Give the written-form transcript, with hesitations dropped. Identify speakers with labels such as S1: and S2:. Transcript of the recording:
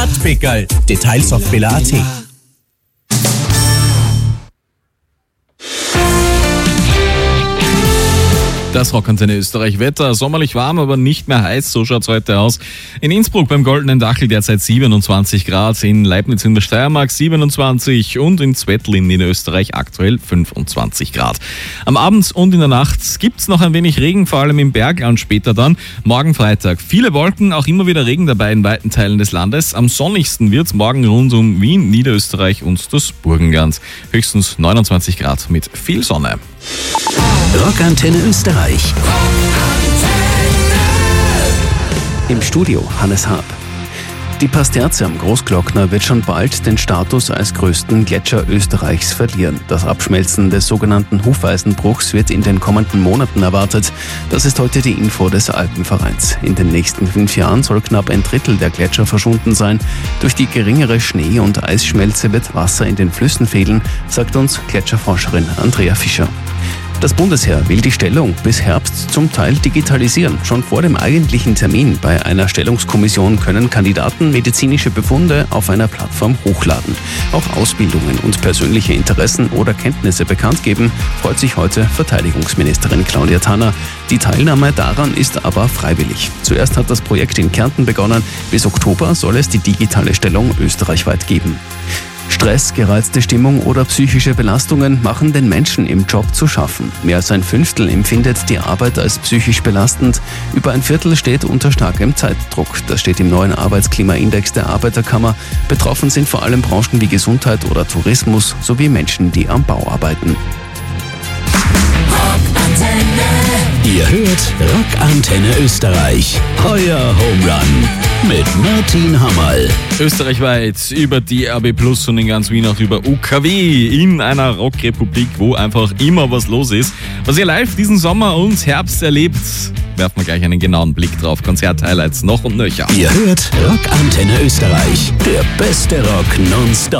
S1: Stadtpickerl. Details auf billa.at.
S2: Das Rockantenne Österreich Wetter. Sommerlich warm, aber nicht mehr heiß. So schaut's heute aus. In Innsbruck beim Goldenen Dachel derzeit 27 Grad. In Leibniz in der Steiermark 27 und in Zwettl in Niederösterreich aktuell 25 Grad. Am Abend und in der Nacht gibt's noch ein wenig Regen, vor allem im Bergland später dann. Morgen Freitag viele Wolken, auch immer wieder Regen dabei in weiten Teilen des Landes. Am sonnigsten wird's morgen rund um Wien, Niederösterreich und das Burgenland. Höchstens 29 Grad mit viel Sonne.
S3: Rockantenne Österreich. Im Studio Hannes Haab. Die Pasterze am Großglockner wird schon bald den Status als größten Gletscher Österreichs verlieren. Das Abschmelzen des sogenannten Hufeisenbruchs wird in den kommenden Monaten erwartet. Das ist heute die Info des Alpenvereins. In den nächsten 5 Jahren soll knapp ein Drittel der Gletscher verschwunden sein. Durch die geringere Schnee- und Eisschmelze wird Wasser in den Flüssen fehlen, sagt uns Gletscherforscherin Andrea Fischer. Das Bundesheer will die Stellung bis Herbst zum Teil digitalisieren. Schon vor dem eigentlichen Termin bei einer Stellungskommission können Kandidaten medizinische Befunde auf einer Plattform hochladen. Auch Ausbildungen und persönliche Interessen oder Kenntnisse bekannt geben, freut sich heute Verteidigungsministerin Claudia Tanner. Die Teilnahme daran ist aber freiwillig. Zuerst hat das Projekt in Kärnten begonnen. Bis Oktober soll es die digitale Stellung österreichweit geben. Stress, gereizte Stimmung oder psychische Belastungen machen den Menschen im Job zu schaffen. Mehr als ein Fünftel empfindet die Arbeit als psychisch belastend. Über ein Viertel steht unter starkem Zeitdruck. Das steht im neuen Arbeitsklimaindex der Arbeiterkammer. Betroffen sind vor allem Branchen wie Gesundheit oder Tourismus sowie Menschen, die am Bau arbeiten. Ihr hört Rockantenne Österreich. Euer Home Run mit Martin Hammerl.
S2: Österreichweit über DAB+ und in ganz Wien auch über UKW in einer Rockrepublik, wo einfach immer was los ist. Was ihr live diesen Sommer und Herbst erlebt, werfen wir gleich einen genauen Blick drauf. Konzert-Highlights noch und nöcher.
S3: Ihr hört Rockantenne Österreich. Der beste Rock nonstop.